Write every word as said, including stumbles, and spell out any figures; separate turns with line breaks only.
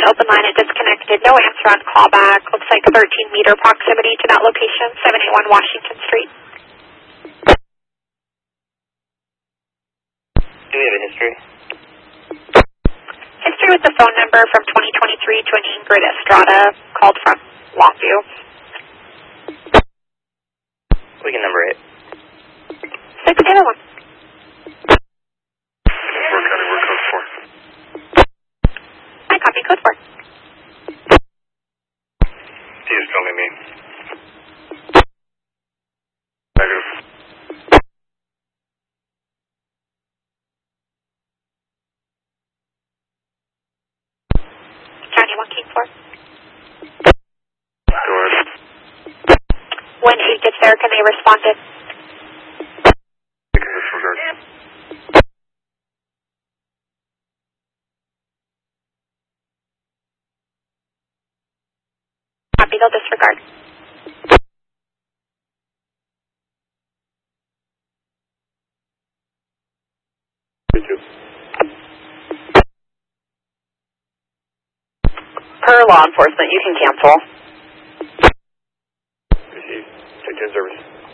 open line and disconnected. No answer on callback. Looks like thirteen meter proximity to that location, seven eighty-one Washington Street.
Do we have a history?
History with the phone number from twenty twenty-three to an Ingrid Estrada called from Longview.
We can number it.
six eight one.
Four County, we're code four.
I copy code four.
He is telling me. Negative.
County one King four.
Go ahead.
When aid gets there, can they respond in?
They can disregard.
Copy, they'll disregard.
Per law enforcement, you can cancel.
Receive. Take ten service.